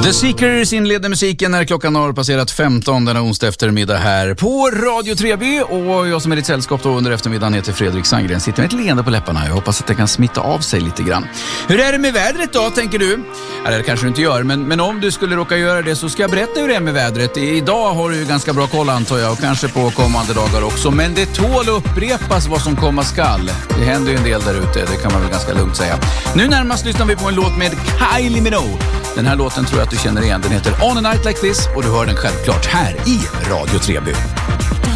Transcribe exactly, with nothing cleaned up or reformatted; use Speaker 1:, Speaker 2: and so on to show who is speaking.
Speaker 1: The Seekers inleder musiken när klockan har passerat femton denna onsdag eftermiddag här på Radio Treby. Och jag som är ditt sällskap då under eftermiddagen heter Fredrik Sandgren. Sitter med ett leende på läpparna. Jag hoppas att det kan smitta av sig lite grann. Hur är det med vädret då, tänker du? Eller det kanske du inte gör, men, men om du skulle råka göra det så ska jag berätta hur det är med vädret. Idag har du ju ganska bra koll antar jag och kanske på kommande dagar också. Men det tål att upprepas vad som komma skall. Det händer ju en del där ute, det kan man väl ganska lugnt säga. Nu närmast lyssnar vi på en låt med Kylie Minogue. Den här låten tror jag att du känner igen. Den heter On a Night Like This och du hör den självklart här i Radio Treby.